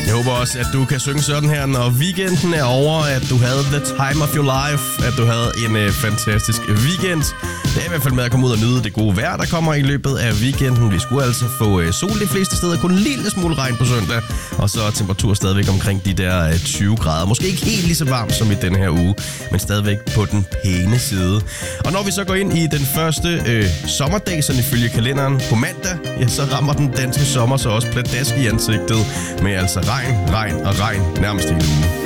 Jeg håber også, at du kan synge sådan her, når weekenden er over, at du havde the time of your life, at du havde en fantastisk weekend. Det er i hvert fald med at komme ud og nyde det gode vejr, der kommer i løbet af weekenden. Vi skulle altså få sol de fleste steder, kun en lille smule regn på søndag, og så temperatur stadigvæk omkring de der 20 grader. Måske ikke helt lige så varmt som i denne her uge, men stadigvæk på den pæne side. Og når vi så går ind i den første sommerdag, sådan ifølge kalenderen på mandag, ja, så rammer den danske sommer så også pladask i ansigtet med altså regn nærmest hele ugen.